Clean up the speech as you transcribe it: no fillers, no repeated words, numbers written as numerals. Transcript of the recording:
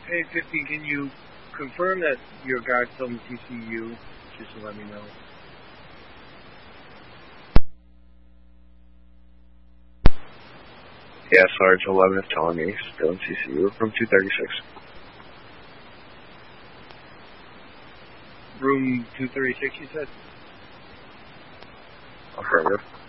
Hey, 50, can you confirm that your guard's still in TCU? Just to let me know. Yeah, Sarge 11 is telling me still in TCU from 236. Room 236, you said? Affirmative.